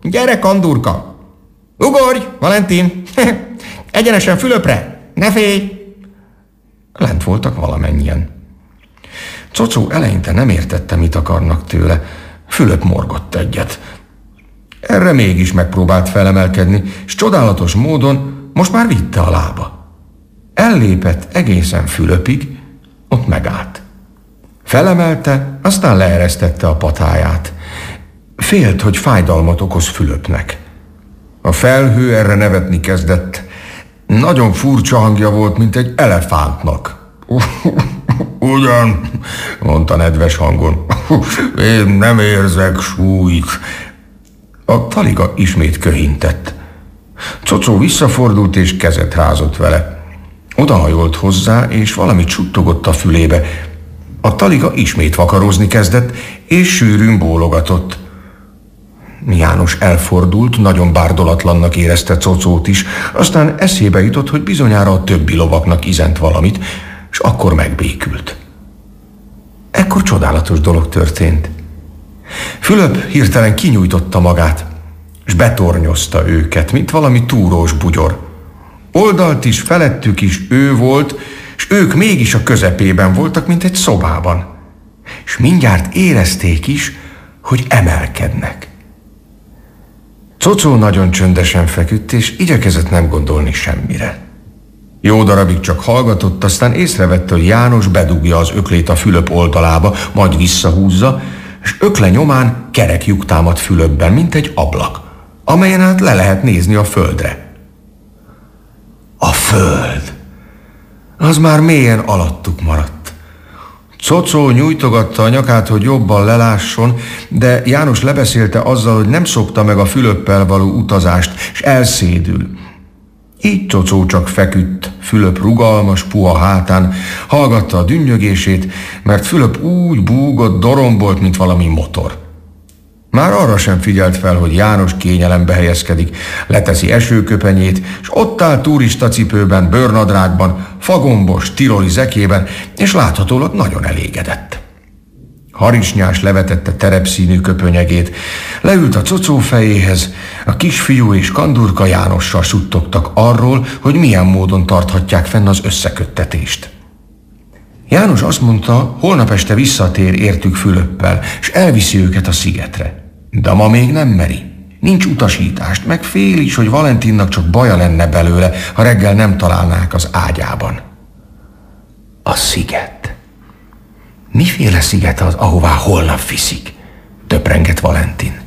Gyere, Kandurka! Ugorj, Valentin! Egyenesen Fülöpre! Ne félj! Lent voltak valamennyien. Cocó eleinte nem értette, mit akarnak tőle. Fülöp morgott egyet. Erre mégis megpróbált felemelkedni, és csodálatos módon most már vitte a lába. Ellépett egészen Fülöpig, ott megállt. Felemelte, aztán leeresztette a patáját. Félt, hogy fájdalmat okoz Fülöpnek. A felhő erre nevetni kezdett. Nagyon furcsa hangja volt, mint egy elefántnak. Ugyan, mondta nedves hangon, én nem érzek súlyt. A taliga ismét köhintett. Cocó visszafordult és kezet rázott vele. Odahajolt hozzá, és valami csuttogott a fülébe. A taliga ismét vakarózni kezdett, és sűrűn bólogatott. János elfordult, nagyon bárdolatlannak érezte Cocót is, aztán eszébe jutott, hogy bizonyára a többi lovaknak izent valamit, és akkor megbékült. Ekkor csodálatos dolog történt. Fülöp hirtelen kinyújtotta magát, és betornyozta őket, mint valami túrós bugyor. Oldalt is, felettük is ő volt, és ők mégis a közepében voltak, mint egy szobában. És mindjárt érezték is, hogy emelkednek. Cocó nagyon csöndesen feküdt, és igyekezett nem gondolni semmire. Jó darabig csak hallgatott, aztán észrevette, hogy János bedugja az öklét a Fülöp oldalába, majd visszahúzza, és ökle nyomán kerek lyuk támad Fülöpben, mint egy ablak, amelyen át le lehet nézni a földre. A föld! Az már mélyen alattuk maradt. Cocó nyújtogatta a nyakát, hogy jobban lelásson, de János lebeszélte azzal, hogy nem szokta meg a Fülöppel való utazást, és elszédül. Így Cocó csak feküdt Fülöp rugalmas, puha hátán, hallgatta a dünnyögését, mert Fülöp úgy búgott, dorombolt, mint valami motor. Már arra sem figyelt fel, hogy János kényelembe helyezkedik, leteszi esőköpenyét, és ott áll turistacipőben, bőrnadrágban, fagombos, tiroli zekében, és láthatólag nagyon elégedett. Harisnyás levetette terepszínű köpönyegét, leült a Cocó fejéhez, a kisfiú és Kandurka Jánossal suttogtak arról, hogy milyen módon tarthatják fenn az összeköttetést. János azt mondta, holnap este visszatér értük Fülöppel, és elviszi őket a szigetre. De ma még nem meri. Nincs utasítást, meg fél is, hogy Valentinnak csak baja lenne belőle, ha reggel nem találnák az ágyában. A sziget. Miféle sziget az, ahová holnap viszik? Töprengett Valentin.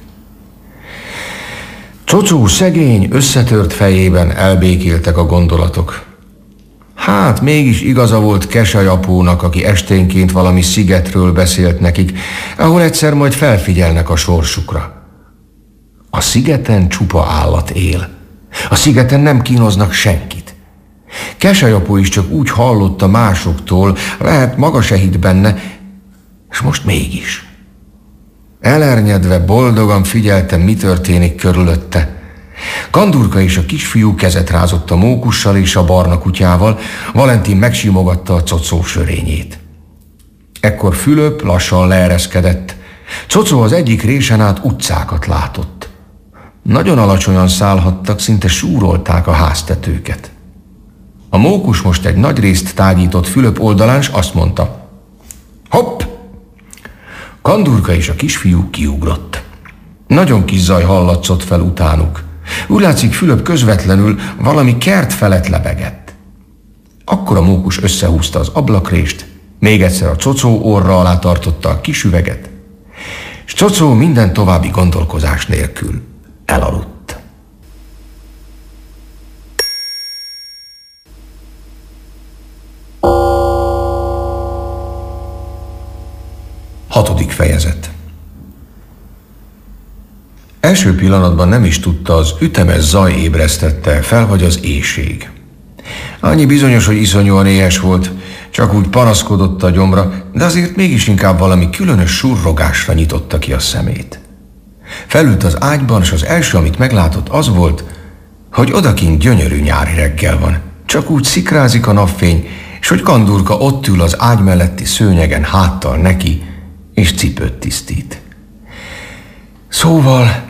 Cocó szegény, összetört fejében elbékéltek a gondolatok. Hát, mégis igaza volt Kesely apónak, aki esténként valami szigetről beszélt nekik, ahol egyszer majd felfigyelnek a sorsukra. A szigeten csupa állat él. A szigeten nem kínoznak senkit. Kesely apó is csak úgy hallotta másoktól, lehet maga se hitt benne, és most mégis. Elernyedve, boldogan figyelte, mi történik körülötte. Kandurka és a kisfiú kezet rázott a mókussal és a barna kutyával, Valentin megsimogatta a Cocó sörényét. Ekkor Fülöp lassan leereszkedett. Cocó az egyik résen át utcákat látott. Nagyon alacsonyan szállhattak, szinte súrolták a háztetőket. A mókus most egy nagy részt tágított Fülöp oldalán, s azt mondta: hopp! Kandurka és a kisfiú kiugrott. Nagyon kis zaj hallatszott fel utánuk. Úgy látszik, Fülöp közvetlenül valami kert felett lebegett. Akkor a mókus összehúzta az ablakrést, még egyszer a Cocó orra alá tartotta a kis üveget, és Cocó minden további gondolkozás nélkül elaludt. Hatodik fejezet. Első pillanatban nem is tudta, az ütemes zaj ébresztette fel, vagy az éhség. Annyi bizonyos, hogy iszonyúan éhes volt, csak úgy panaszkodott a gyomra, de azért mégis inkább valami különös surrogásra nyitotta ki a szemét. Felült az ágyban, és az első, amit meglátott, az volt, hogy odakint gyönyörű nyári reggel van. Csak úgy szikrázik a napfény, és hogy Kandurka ott ül az ágy melletti szőnyegen háttal neki, és cipőt tisztít. Szóval